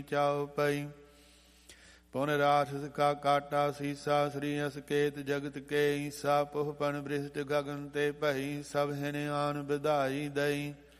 ਚਾਉ ਪਈ। ਪੁਨ ਰਾਠਸ ਕਾ ਕਾਟਾ ਸੀਸਾ ਸ੍ਰੀ ਅਸਕੇਤ ਜਗਤ ਕੇ ਈਸਾ। ਪੁਹ ਪਨ ਬ੍ਰਿਸ਼ਟ ਗਗਨ ਤੇ ਭਈ ਸਭ ਹਿਨ ਆਨ ਵਿਧਾਈ ਦਈ।